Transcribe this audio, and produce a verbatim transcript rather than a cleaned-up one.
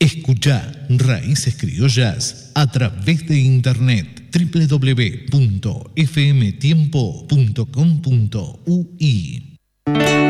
Escucha Raíces Criollas a través de internet doble u doble u doble u punto f m tiempo punto com punto u i.